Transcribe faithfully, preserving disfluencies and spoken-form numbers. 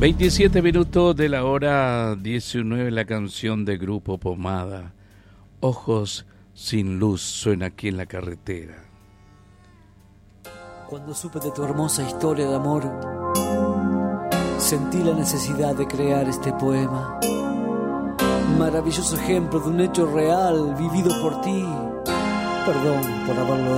veintisiete minutos de la hora diecinueve, la canción de Grupo Pomada, Ojos sin luz, suena aquí en la carretera. Cuando supe de tu hermosa historia de amor, sentí la necesidad de crear este poema. Maravilloso ejemplo de un hecho real vivido por ti. Perdón por haberlo